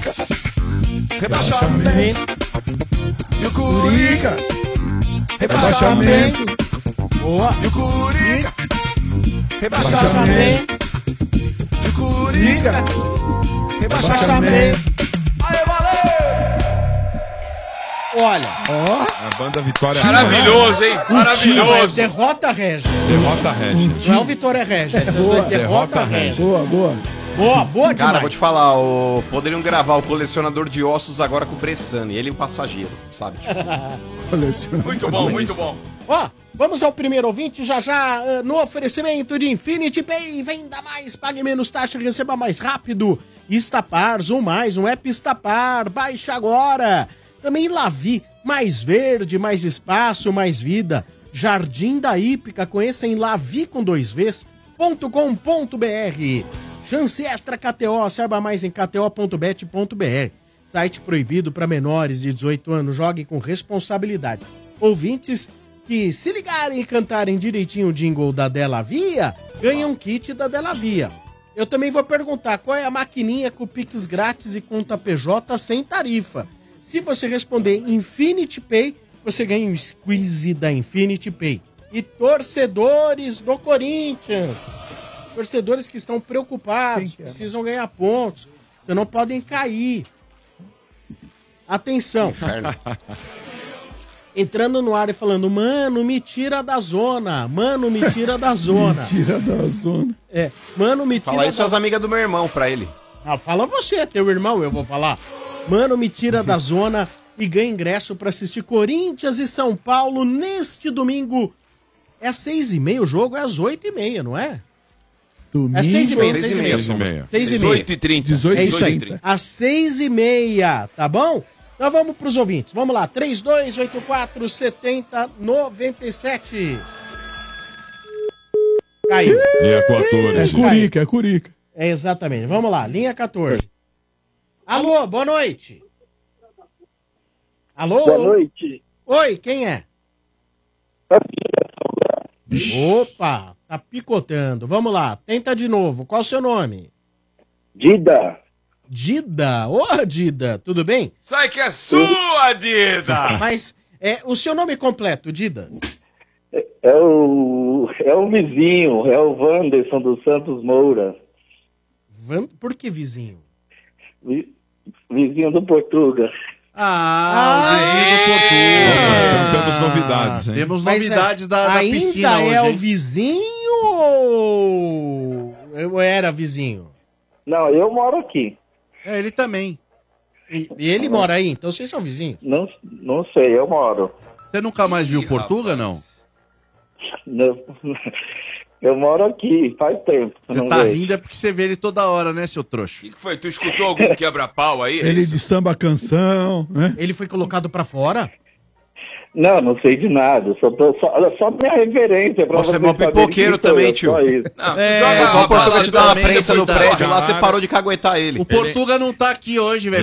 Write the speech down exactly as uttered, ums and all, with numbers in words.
Rebaixamento. E o Curica. Rebaixamento. Boa. E o Curica. Rebaixamento. E o Curica. Rebaixamento. Aê, valeu! Olha. Ó. A banda Vitória Maravilhoso, hein? Maravilhoso. Derrota Régia. Derrota Régia. Não é o Vitória Régia. Essas Boa. duas derrota Régia. Boa, boa. Boa, boa demais. Cara, vou te falar, o... poderiam gravar o colecionador de ossos agora com o Bressani, ele e o passageiro, sabe? Tipo... Colecionador. Muito bom, muito bom. Ó, vamos ao primeiro ouvinte, já já uh, no oferecimento de Infinity Pay, venda mais, pague menos taxa e receba mais rápido. Estapar, Zoom Mais, um app Estapar, baixa agora. Também Lavi, mais verde, mais espaço, mais vida. Jardim da Hípica, conheça em lavi com dois v's ponto com ponto br. Chance Extra K T O, saiba mais em k t o ponto bet ponto b r. Site proibido para menores de dezoito anos, jogue com responsabilidade. Ouvintes que se ligarem e cantarem direitinho o jingle da Della Via, ganham um kit da Della Via. Eu também vou perguntar qual é a maquininha com Pix grátis e conta P J sem tarifa. Se você responder Infinity Pay, você ganha um squeeze da Infinity Pay. E torcedores do Corinthians, torcedores que estão preocupados, precisam ganhar pontos, vocês não podem cair. Atenção. Entrando no ar e falando, mano, me tira da zona, mano, me tira da zona. Me tira da zona. É, mano, me tira Fala isso da... às amigas do meu irmão pra ele. Ah, fala você, teu irmão, eu vou falar. Mano, me tira da zona e ganha ingresso pra assistir Corinthians e São Paulo neste domingo. É às seis e meia o jogo, é às oito e meia, não é? Domingo. É seis e meia, Seis seis e e meia, meia. Seis e meia. Seis e meia. dezoito e trinta. dezoito É isso aí. e trinta. Às seis e meia, tá bom? Então vamos pros ouvintes. Vamos lá, três dois oito quatro sete zero nove sete. Caiu. E a É quatorze. Curica, é Curica. É exatamente. Vamos lá, linha quatorze. Alô, boa noite. Alô? Boa noite. Oi, quem é? Opa, tá picotando. Vamos lá, tenta de novo. Qual o seu nome? Dida. Dida. Ô, Dida, tudo bem? Sai que é sua, Dida! Mas é, o seu nome completo, Dida? É, é o, é o vizinho, é o Wanderson dos Santos Moura. Van... Por que vizinho? Vi- vizinho do Portuga. Ah, vizinho do Portugal. Então temos novidades, hein? Temos Mas, novidades é, da, da ainda piscina é hoje, o hein? vizinho ou eu era vizinho? Não, eu moro aqui. É, ele também. E, e ele mora aí, então vocês são vizinhos? Não, não sei, eu moro. Você nunca mais viu Ih, Portuga, rapaz. não? Não- eu moro aqui, faz tempo. Você Não tá vejo. rindo é porque você vê ele toda hora, né, seu O trouxa? que, que foi? Tu escutou algum quebra-pau aí? É Ele isso? de samba canção, né? Ele foi colocado pra fora? Não, não sei de nada. Só, tô, só, só minha referência pra Você é vocês mó saberem pipoqueiro quem sou também, eu, tio. Só isso. Não, É, joga Só o a Portuga bala te dá uma também, prensa no depois da prédio lá, você jornada. parou de caguetar ele. O Portuga não tá aqui hoje, velho.